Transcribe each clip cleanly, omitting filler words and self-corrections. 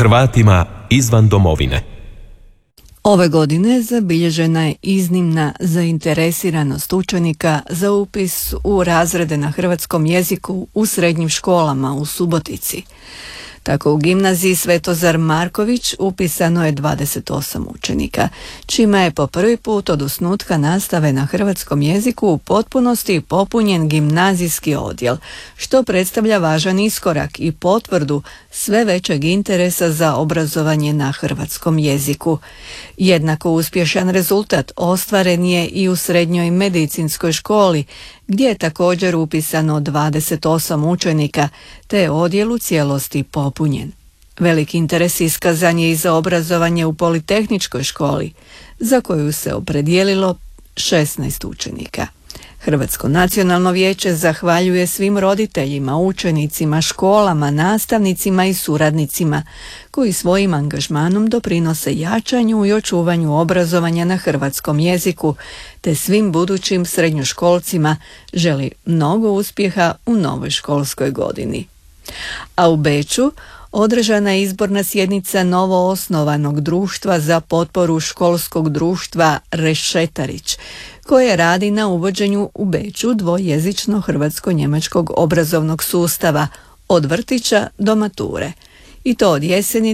Hrvatima izvan domovine. Ove godine zabilježena je iznimna zainteresiranost učenika za upis u razrede na hrvatskom jeziku u srednjim školama u Subotici. Tako u gimnaziji Svetozar Marković upisano je 28 učenika, čime je po prvi put od osnutka nastave na hrvatskom jeziku u potpunosti popunjen gimnazijski odjel, što predstavlja važan iskorak i potvrdu sve većeg interesa za obrazovanje na hrvatskom jeziku. Jednako uspješan rezultat ostvaren je i u srednjoj medicinskoj školi, gdje je također upisano 28 učenika, te je odjel u cijelosti popunjen. Veliki interes iskazan je i za obrazovanje u Politehničkoj školi, za koju se opredijelilo 16 učenika. Hrvatsko nacionalno vijeće zahvaljuje svim roditeljima, učenicima, školama, nastavnicima i suradnicima koji svojim angažmanom doprinose jačanju i očuvanju obrazovanja na hrvatskom jeziku, te svim budućim srednjoškolcima želi mnogo uspjeha u novoj školskoj godini. A u Beču održana je izborna sjednica novoosnovanog društva za potporu školskog društva Rešetarić, koje radi na uvođenju u Beču dvojezično hrvatsko-njemačkog obrazovnog sustava od vrtića do mature, i to od jeseni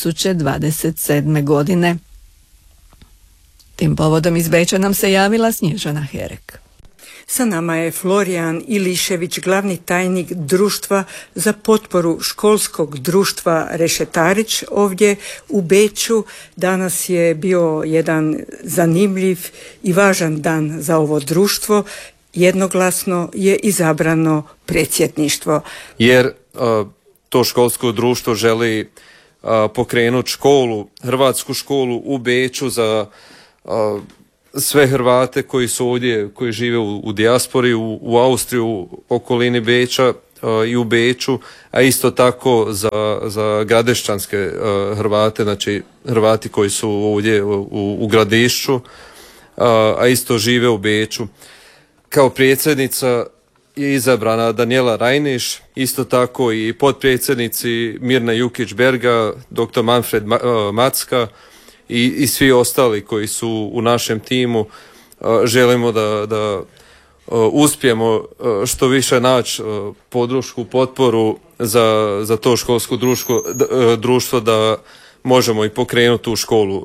2027. godine. Tim povodom iz Beča nam se javila Snježana Herek. Sa nama je Florijan Ilišević, glavni tajnik Društva za potporu školskog društva Rešetarić ovdje u Beču. Danas je bio jedan zanimljiv i važan dan za ovo društvo. Jednoglasno je izabrano predsjedništvo. Jer to školsko društvo želi pokrenuti školu, hrvatsku školu u Beču za sve Hrvate koji su ovdje, koji žive u dijaspori, u Austriji, u okolini Beča i u Beču, a isto tako za Gradešćanske Hrvate, znači Hrvati koji su ovdje u Gradišću, a isto žive u Beču. Kao predsjednica je izabrana Danijela Rajniš, isto tako i potpredsjednici Mirna Jukić-Berga, dr. Manfred Macka, i svi ostali koji su u našem timu. Želimo da uspijemo što više naći podršku, potporu za to školsko društvo da možemo i pokrenuti tu školu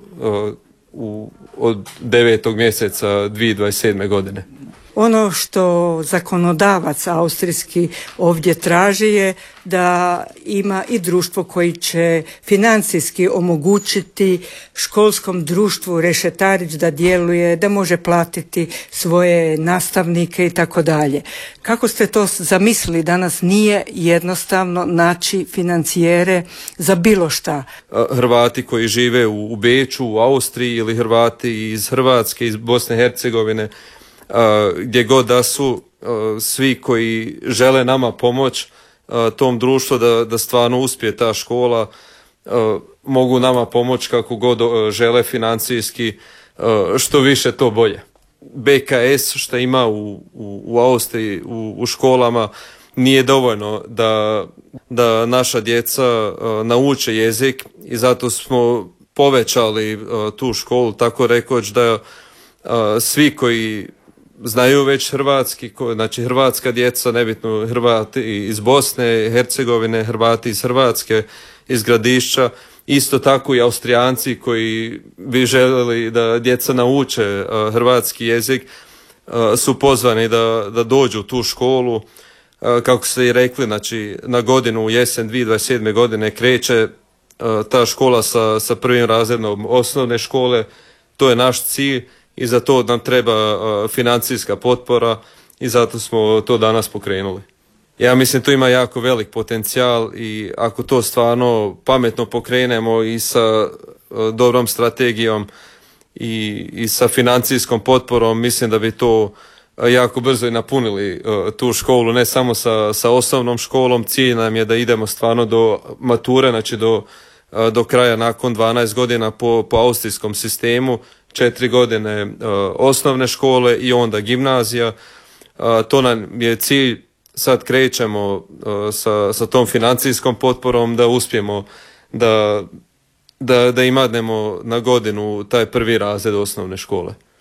od 9. mjeseca 2027. godine. Ono što zakonodavac austrijski ovdje traži je da ima i društvo koji će financijski omogućiti školskom društvu Rešetarić da djeluje, da može platiti svoje nastavnike i tako dalje. Kako ste to zamislili? Danas nije jednostavno naći financijere za bilo šta. Hrvati koji žive u Beču, u Austriji, ili Hrvati iz Hrvatske, iz Bosne i Hercegovine, gdje god da su, svi koji žele nama pomoć, tom društvu da stvarno uspije ta škola, mogu nama pomoć kako god žele financijski, što više to bolje. BKS što ima u Austriji u školama nije dovoljno da naša djeca nauče jezik, i zato smo povećali tu školu, tako rekoć da svi koji znaju već hrvatski, znači hrvatska djeca, nebitno Hrvati iz Bosne, Hercegovine, Hrvati iz Hrvatske, iz Gradišća, isto tako i Austrijanci koji bi željeli da djeca nauče hrvatski jezik, su pozvani da dođu u tu školu. Kako ste i rekli, znači na godinu, u jesen 2027. godine kreće ta škola sa prvim razredom osnovne škole. To je naš cilj i za to nam treba financijska potpora, i zato smo to danas pokrenuli. Ja mislim tu ima jako velik potencijal, i ako to stvarno pametno pokrenemo i sa dobrom strategijom i sa financijskom potporom, mislim da bi to jako brzo i napunili tu školu, ne samo sa osnovnom školom. Cilj nam je da idemo stvarno do mature, znači do kraja nakon 12 godina po austrijskom sistemu, 4 godine osnovne škole i onda gimnazija. To nam je cilj. Sad krećemo sa tom financijskom potporom da uspijemo da imadnemo na godinu taj prvi razred osnovne škole.